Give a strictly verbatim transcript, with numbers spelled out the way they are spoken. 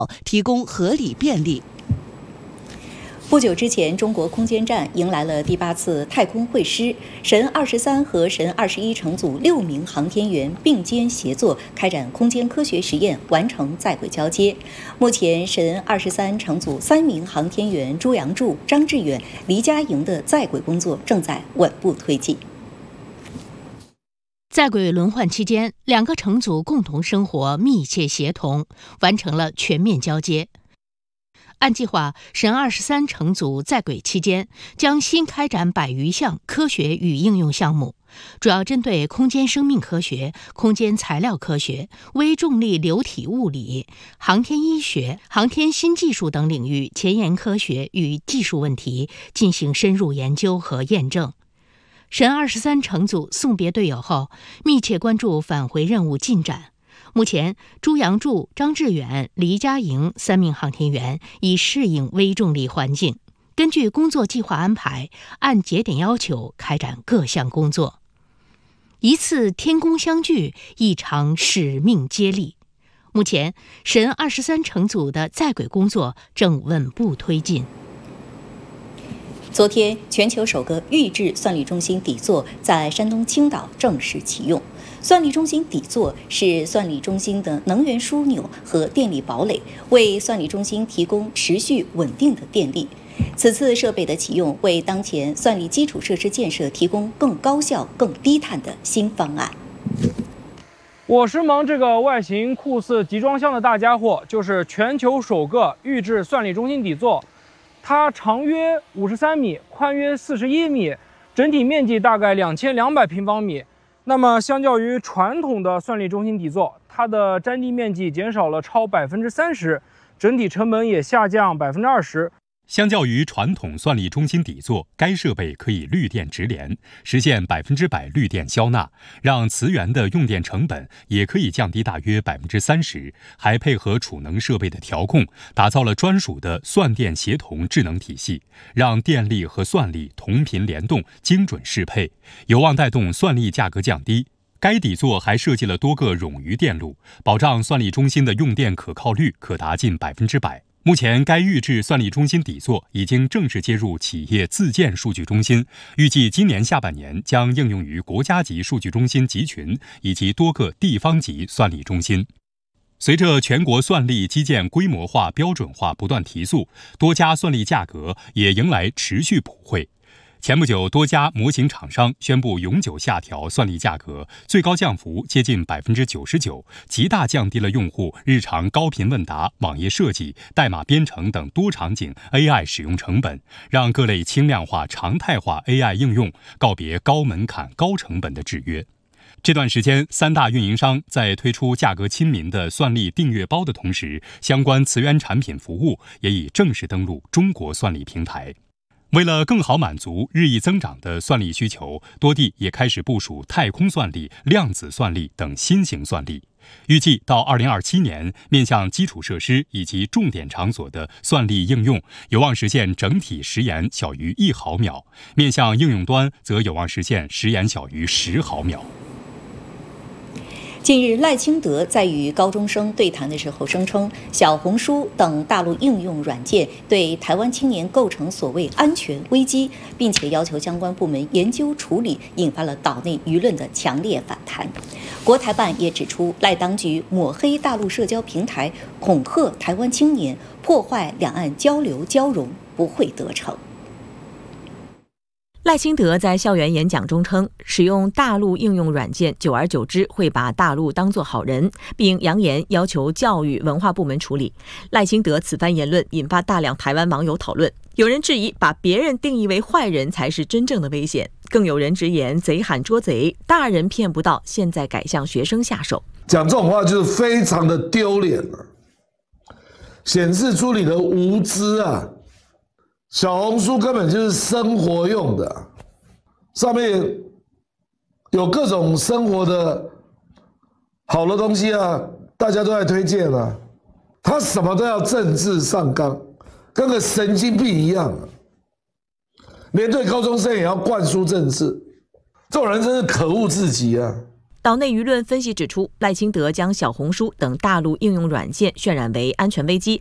提供合理便利。 不久之前，中国空间站迎来了第八次太空会师，神二十三和神二十一乘组六名航天员并肩协作，开展空间科学实验，完成在轨交接。目前，神二十三乘组三名航天员朱杨柱、张志远、黎佳莹的在轨工作正在稳步推进。 在轨轮换期间，两个乘组共同生活，密切协同，完成了全面交接。按计划，神二十三乘组在轨期间将新开展百余项科学与应用项目，主要针对空间生命科学、空间材料科学、微重力流体物理、航天医学、航天新技术等领域前沿科学与技术问题进行深入研究和验证。神二十三乘组送别队友后，密切关注返回任务进展。目前，朱杨柱、张志远、黎佳莹三名航天员已适应微重力环境，根据工作计划安排，按节点要求开展各项工作。一次天宫相聚，一场使命接力。目前，神二十三乘组的在轨工作正稳步推进。 昨天，全球首个预制算力中心底座在山东青岛正式启用。算力中心底座是算力中心的能源枢纽和电力堡垒，为算力中心提供持续稳定的电力。此次设备的启用，为当前算力基础设施建设提供更高效、更低碳的新方案。 我是忙这个外形酷似集装箱的大家伙，就是全球首个预制算力中心底座。它长约五十三米，宽约四十一米，整体面积大概两千两百平方米。那么，相较于传统的算力中心底座，它的占地面积减少了超百分之三十，整体成本也下降百分之二十。 相较于传统算力中心底座，该设备可以绿电直连，实现百分之百绿电消纳，让磁源的用电成本也可以降低大约百分之三十，还配合储能设备的调控，打造了专属的算电协同智能体系，让电力和算力同频联动，精准适配，有望带动算力价格降低。该底座还设计了多个冗余电路，保障算力中心的用电可靠率可达近百分之百。目前，该预制算力中心底座已经正式接入企业自建数据中心，预计今年下半年将应用于国家级数据中心集群以及多个地方级算力中心。随着全国算力基建规模化、标准化不断提速，多家算力价格也迎来持续普惠。前不久，多家模型厂商宣布永久下调算力价格，最高降幅接近百分之九十九，极大降低了用户日常高频问答、网页设计、代码编程等多场景 A I 使用成本，让各类轻量化、常态化 A I 应用告别高门槛、高成本的制约。这段时间，三大运营商在推出价格亲民的算力订阅包的同时，相关磁源产品服务也已正式登陆中国算力平台。为了更好满足日益增长的算力需求，多地也开始部署太空算力、量子算力等新型算力。预计到二零二七年，面向基础设施以及重点场所的算力应用有望实现整体时延小于一毫秒，面向应用端则有望实现时延小于十毫秒。 近日，赖清德在与高中生对谈的时候声称，小红书等大陆应用软件对台湾青年构成所谓安全危机，并且要求相关部门研究处理，引发了岛内舆论的强烈反弹。国台办也指出，赖当局抹黑大陆社交平台，恐吓台湾青年，破坏两岸交流交融，不会得逞。 赖清德在校园演讲中称，使用大陆应用软件，久而久之会把大陆当作好人，并扬言要求教育文化部门处理。赖清德此番言论引发大量台湾网友讨论，有人质疑把别人定义为坏人才是真正的危险，更有人直言贼喊捉贼，大人骗不到，现在改向学生下手。 讲这种话就是非常的丢脸了，显示出你的无知啊！小红书根本就是生活用的，上面有各种生活的好的东西啊，大家都在推荐啊。他什么都要政治上纲，跟个神经病一样啊，连对高中生也要灌输政治，这种人真是可恶至极啊！ 岛内舆论分析指出，赖清德将小红书等大陆应用软件渲染为安全危机，